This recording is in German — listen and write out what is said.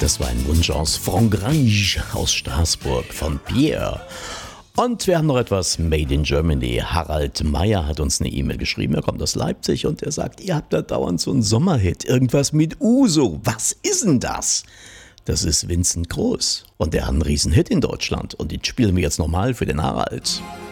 Das war ein Wunsch aus Frankreich, aus Straßburg von Pierre. Und wir haben noch etwas Made in Germany. Harald Meyer hat uns eine E-Mail geschrieben. Er kommt aus Leipzig und er sagt, ihr habt da dauernd so einen Sommerhit. Irgendwas mit Uso. Was ist denn das? Das ist Vincent Groß. Und der hat einen Riesenhit in Deutschland. Und den spielen wir jetzt nochmal für den Harald.